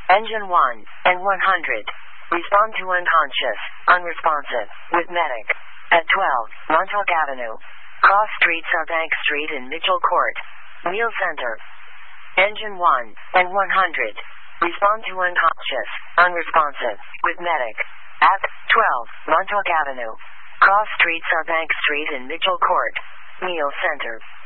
Engine 1 and 100. Respond to unconscious, unresponsive, with medic. At 12, Montauk Avenue. Cross Street, Bank Street and Mitchell Court. Neil Center. Engine 1 and 100. Respond to unconscious, unresponsive, with medic. At 12, Montauk Avenue. Cross Street, Bank Street and Mitchell Court. Neil Center.